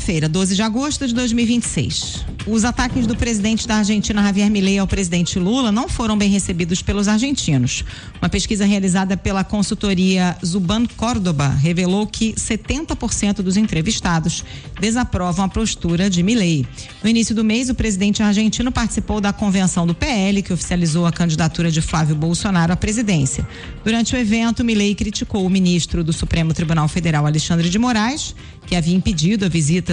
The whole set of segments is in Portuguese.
Quinta-feira, 12 de agosto de 2026. Os ataques do presidente da Argentina, Javier Milei, ao presidente Lula não foram bem recebidos pelos argentinos. Uma pesquisa realizada pela consultoria Zuban Córdoba revelou que 70% dos entrevistados desaprovam a postura de Milei. No início do mês, o presidente argentino participou da convenção do PL, que oficializou a candidatura de Flávio Bolsonaro à presidência. Durante o evento, Milei criticou o ministro do Supremo Tribunal Federal, Alexandre de Moraes, que havia impedido a visita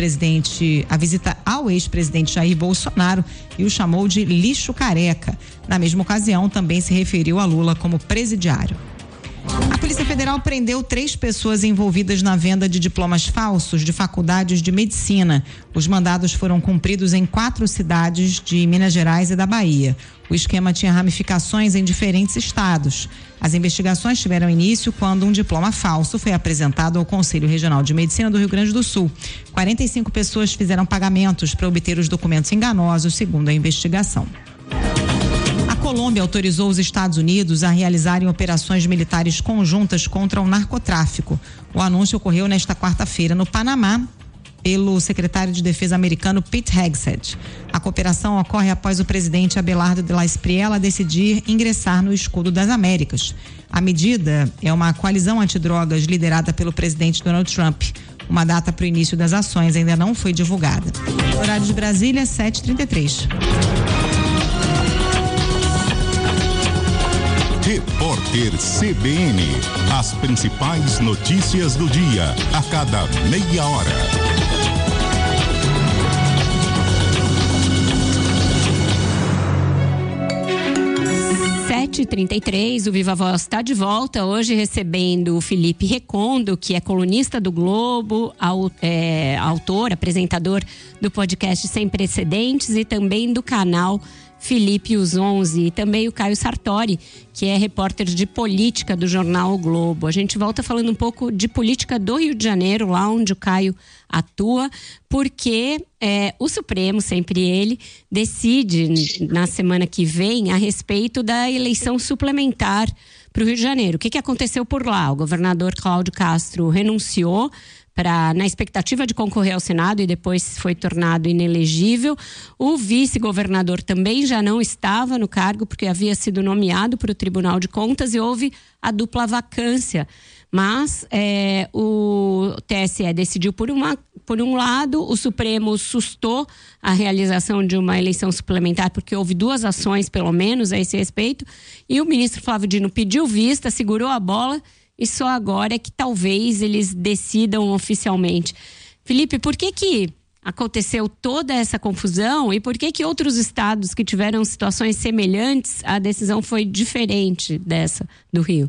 ao ex-presidente Jair Bolsonaro e o chamou de lixo careca. Na mesma ocasião, também se referiu a Lula como presidiário. A Polícia Federal prendeu 3 pessoas envolvidas na venda de diplomas falsos de faculdades de medicina. Os mandados foram cumpridos em 4 cidades de Minas Gerais e da Bahia. O esquema tinha ramificações em diferentes estados. As investigações tiveram início quando um diploma falso foi apresentado ao Conselho Regional de Medicina do Rio Grande do Sul. 45 pessoas fizeram pagamentos para obter os documentos enganosos, segundo a investigação. A Colômbia autorizou os Estados Unidos a realizarem operações militares conjuntas contra o narcotráfico. O anúncio ocorreu nesta quarta-feira no Panamá, pelo secretário de Defesa americano Pete Hegseth. A cooperação ocorre após o presidente Abelardo de la Espriella decidir ingressar no Escudo das Américas. A medida é uma coalizão antidrogas liderada pelo presidente Donald Trump. Uma data para o início das ações ainda não foi divulgada. Horário de Brasília, 7h33. Repórter CBN. As principais notícias do dia, a cada meia hora. 7h33, o Viva Voz está de volta, hoje recebendo o Felipe Recondo, que é colunista do Globo, autor, apresentador do podcast Sem Precedentes e também do canal Felipe os 11, e também o Caio Sartori, que é repórter de política do jornal o Globo. A gente volta falando um pouco de política do Rio de Janeiro, lá onde o Caio atua, porque o Supremo, sempre ele, decide na semana que vem a respeito da eleição suplementar para o Rio de Janeiro. O que aconteceu por lá? O governador Cláudio Castro renunciou na expectativa de concorrer ao Senado e depois foi tornado inelegível. O vice-governador também já não estava no cargo porque havia sido nomeado para o Tribunal de Contas e houve a dupla vacância. Mas o TSE decidiu por um lado, o Supremo sustou a realização de uma eleição suplementar porque houve 2 ações pelo menos a esse respeito, e o ministro Flávio Dino pediu vista, segurou a bola e só agora é que talvez eles decidam oficialmente. Felipe, por que aconteceu toda essa confusão e por que outros estados que tiveram situações semelhantes, a decisão foi diferente dessa do Rio?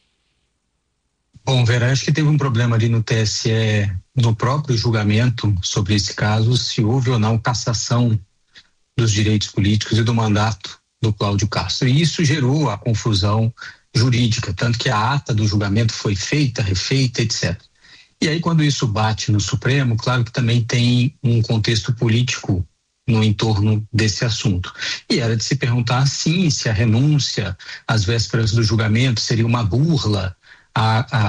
Bom, Vera, acho que teve um problema ali no TSE, no próprio julgamento sobre esse caso, se houve ou não cassação dos direitos políticos e do mandato do Cláudio Castro. E isso gerou a confusão jurídica, tanto que a ata do julgamento foi feita, refeita, etc. E aí, quando isso bate no Supremo, claro que também tem um contexto político no entorno desse assunto. E era de se perguntar, sim, se a renúncia às vésperas do julgamento seria uma burla